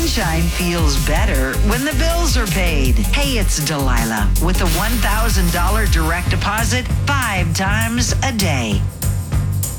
Sunshine feels better when the bills are paid. Hey, it's Delilah with a $1,000 direct deposit 5 times a day.